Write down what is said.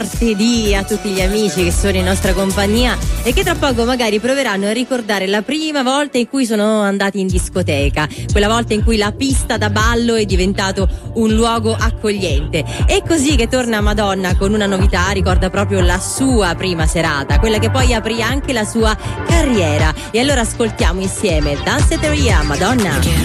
martedì a tutti gli amici che sono in nostra compagnia e che tra poco magari proveranno a ricordare la prima volta in cui sono andati in discoteca, quella volta in cui la pista da ballo è diventato un luogo accogliente. È così che torna Madonna con una novità, ricorda proprio la sua prima serata, quella che poi aprì anche la sua carriera. E allora ascoltiamo insieme Danceteria Madonna.